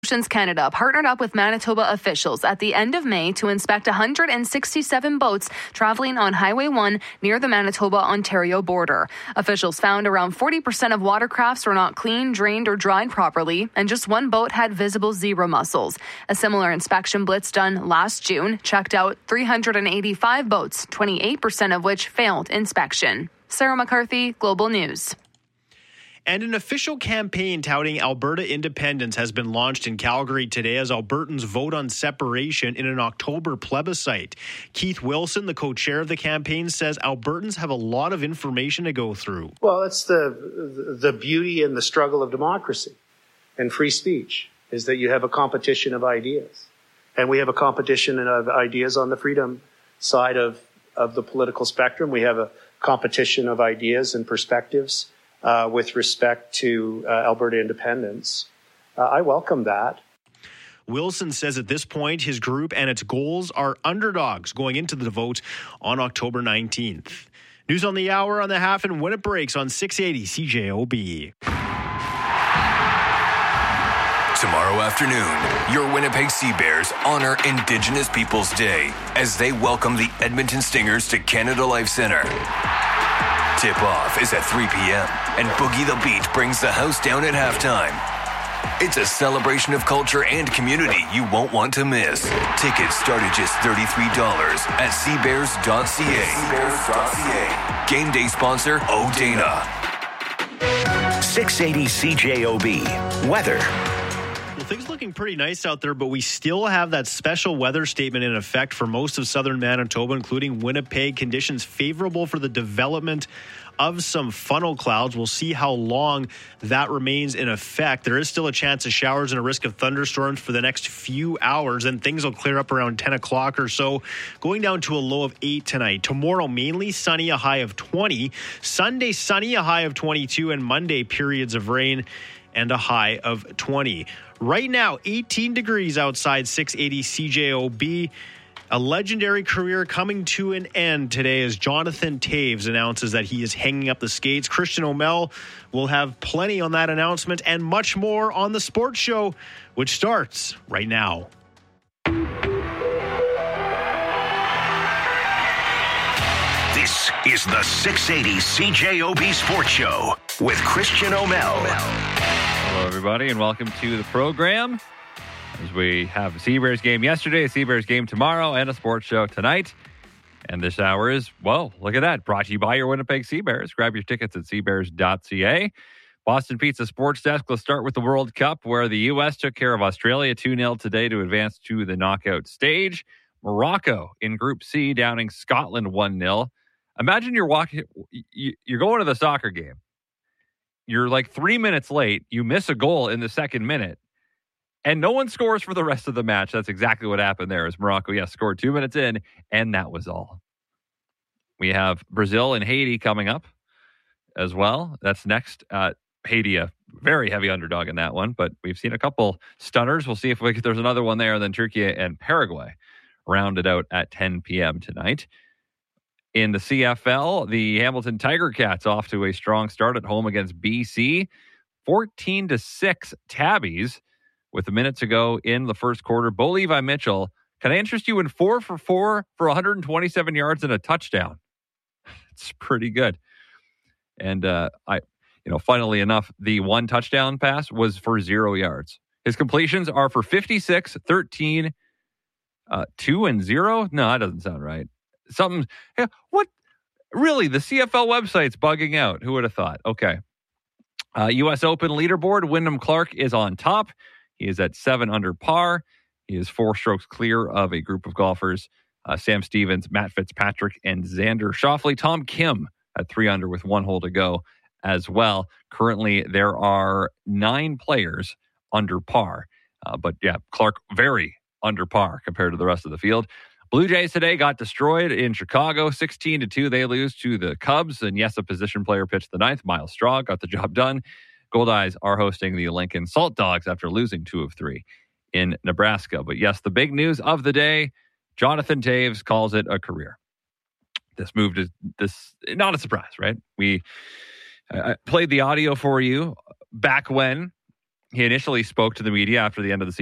Oceans Canada partnered up with Manitoba officials at the end of May to inspect 167 boats traveling on Highway 1 near the Manitoba-Ontario border. Officials found around 40% of watercrafts were not cleaned, drained, or dried properly, and just one boat had visible zebra mussels. A similar inspection blitz done last June checked out 385 boats, 28% of which failed inspection. Sarah McCarthy, Global News. And an official campaign touting Alberta independence has been launched in Calgary today as Albertans vote on separation in an October plebiscite. Keith Wilson, the co-chair of the campaign, says Albertans have a lot of information to go through. Well, that's the beauty and the struggle of democracy and free speech, is that you have a competition of ideas. And we have a competition of ideas on the freedom side of the political spectrum. We have a competition of ideas and perspectives with respect to Alberta independence. I welcome that. Wilson says at this point, his group and its goals are underdogs going into the vote on October 19th. News on the hour on the half and when it breaks on 680 CJOB. Tomorrow afternoon, your Winnipeg Sea Bears honor Indigenous Peoples Day as they welcome the Edmonton Stingers to Canada Life Centre. Tip-off is at 3 p.m., and Boogie the Beat brings the house down at halftime. It's a celebration of culture and community you won't want to miss. Tickets start at just $33 at seabears.ca. Game day sponsor, O'Dana. 680 CJOB. Weather. Well, things looking pretty nice out there, but we still have that special weather statement in effect for most of southern Manitoba, including Winnipeg. Conditions favorable for the development of some funnel clouds. We'll see how long that remains in effect. There is still a chance of showers and a risk of thunderstorms for the next few hours, and things will clear up around 10 o'clock or so, going down to a low of 8 tonight. Tomorrow, mainly sunny, a high of 20. Sunday, sunny, a high of 22, and Monday, periods of rain and a high of 20. Right now, 18 degrees outside 680 CJOB. A legendary career coming to an end today as Jonathan Toews announces that he is hanging up the skates. Christian O'Mell will have plenty on that announcement and much more on the sports show, which starts right now. This is the 680 CJOB Sports Show with Christian O'Mell. Hello, everybody, and welcome to the program. As we have a Sea-Bears game yesterday, a Sea-Bears game tomorrow, and a sports show tonight. And this hour is, well, look at that, brought to you by your Winnipeg Sea-Bears. Grab your tickets at seabears.ca. Boston Pizza Sports Desk. Let's start with the World Cup, where the U.S. took care of Australia 2-0 today to advance to the knockout stage. Morocco in Group C downing Scotland 1-0. Imagine you're going to the soccer game. You're like 3 minutes late. You miss a goal in the second minute. And no one scores for the rest of the match. That's exactly what happened there as Morocco, scored 2 minutes in, and that was all. We have Brazil and Haiti coming up as well. That's next. Haiti, a very heavy underdog in that one, but we've seen a couple stunners. We'll see if there's another one there. And then Turkey and Paraguay rounded out at 10 p.m. tonight. In the CFL, the Hamilton Tiger Cats off to a strong start at home against BC. 14-6 Tabbies. With a minute to go in the first quarter. Bo Levi Mitchell, can I interest you in 4 for 4 for 127 yards and a touchdown? It's pretty good. And funnily enough, the one touchdown pass was for 0 yards. His completions are for 56, 13, 2 and 0. No, that doesn't sound right. What? Really? The CFL website's bugging out. Who would have thought? Okay. U.S. Open leaderboard. Wyndham Clark is on top. He is at 7 under par. He is 4 strokes clear of a group of golfers. Sam Stevens, Matt Fitzpatrick, and Xander Schauffele. Tom Kim at 3 under with 1 hole to go as well. Currently, there are 9 players under par. But Clark very under par compared to the rest of the field. Blue Jays today got destroyed in Chicago. 16-2, they lose to the Cubs. And yes, a position player pitched the 9th. Miles Straw got the job done. Goldeyes are hosting the Lincoln Salt Dogs after losing 2 of 3 in Nebraska. But yes, the big news of the day, Jonathan Toews calls it a career. This move is not a surprise, right? I played the audio for you back when He initially spoke to the media after the end of the